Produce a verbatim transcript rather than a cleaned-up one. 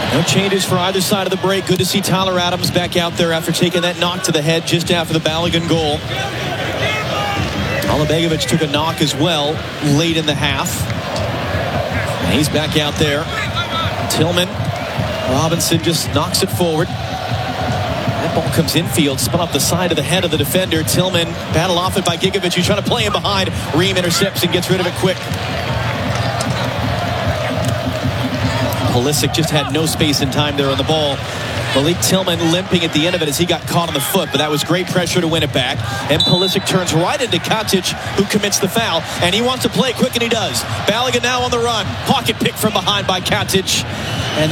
No changes for either side of the break. Good to see Tyler Adams back out there after taking that knock to the head just after the Balogun goal. Alabegovic took a knock as well late in the half. And he's back out there. Tillman. Robinson just knocks it forward. That ball comes infield, spun off the side of the head of the defender. Tillman battle off it by Gigovic, who's trying to play him behind. Ream intercepts and gets rid of it quick. Pulisic just had no space and time there on the ball. Malik Tillman limping at the end of it as he got caught on the foot, but that was great pressure to win it back. And Pulisic turns right into Katic, who commits the foul, and he wants to play quick, and he does. Balogun now on the run. Pocket pick from behind by Katic. And